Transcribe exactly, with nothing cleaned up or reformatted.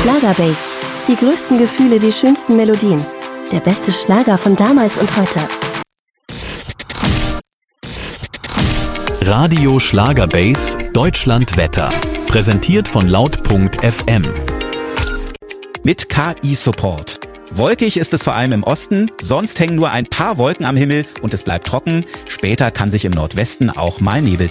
Schlagerbase. Die größten Gefühle, die schönsten Melodien. Der beste Schlager von damals und heute. Radio Schlagerbase Deutschland Wetter. Präsentiert von laut punkt f m. Mit K I-Support. Wolkig ist es vor allem im Osten, sonst hängen nur ein paar Wolken am Himmel und es bleibt trocken. Später kann sich im Nordwesten auch mal Nebel